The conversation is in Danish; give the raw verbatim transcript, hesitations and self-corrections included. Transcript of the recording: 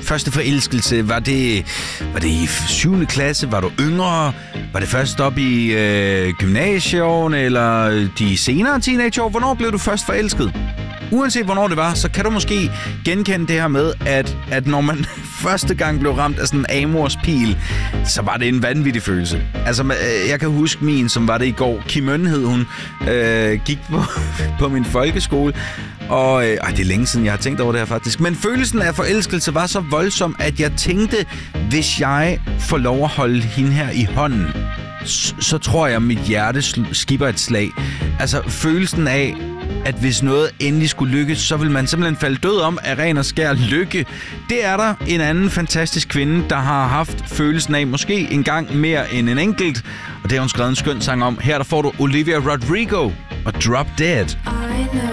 første forelskelse? Var det, var det i syvende klasse? Var du yngre? Var det først op i øh, gymnasieårene eller de senere teenageår? Hvornår blev du først forelsket? Uanset hvornår det var, så kan du måske genkende det her med, at, at når man første gang blev ramt af sådan en amors pil, så var det en vanvittig følelse. Altså, jeg kan huske min, som var det i går. Kim Øn hed hun, øh, gik på, på min folkeskole. Og øh, ej, det er længe siden, jeg har tænkt over det her faktisk. Men følelsen af forelskelse var så voldsom, at jeg tænkte, hvis jeg får lov at holde hende her i hånden, så, så tror jeg, at mit hjerte skipper et slag. Altså, følelsen af, at hvis noget endelig skulle lykkes, så vil man simpelthen falde død om af ren og skær lykke. Det er der en anden fantastisk kvinde, der har haft følelsen af måske en gang mere end en enkelt. Og det har hun skrevet en skøn sang om. Her der får du Olivia Rodrigo og Drop Dead.